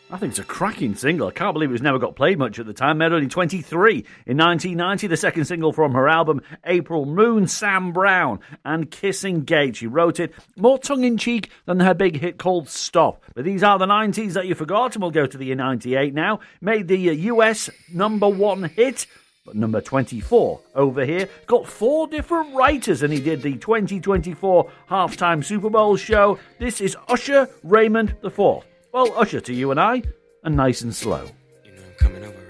I think it's a cracking single. I can't believe it was never got played much at the time. Made only 23 in 1990. The second single from her album, April Moon, Sam Brown and Kissing Gate. She wrote it more tongue-in-cheek than her big hit called Stop. But these are the 90s that you forgot, and we'll go to the year 98 now. Made the US #1 hit, but number 24 over here. Got 4 different writers, and he did the 2024 halftime Super Bowl show. This is Usher Raymond IV. Well, Usher to you and I, and nice and slow. You know I'm coming over.